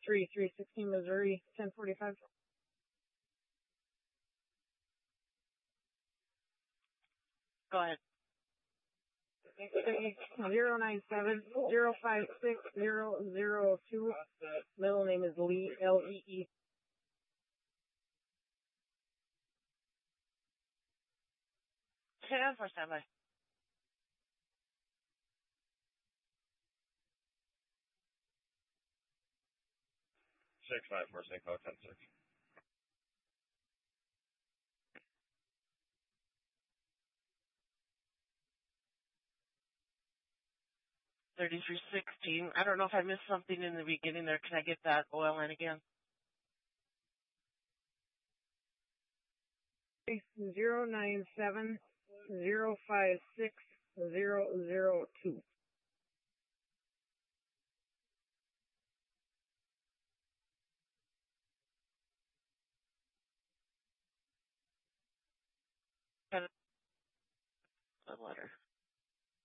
316 Missouri, 1045. Go ahead. 097-056-002. Middle name is Lee, L-E-E. Say that for standby. 654 Synco 106. $33.16. I don't know if I missed something in the beginning there. Can I get that oil line again? 097-056-002. A letter.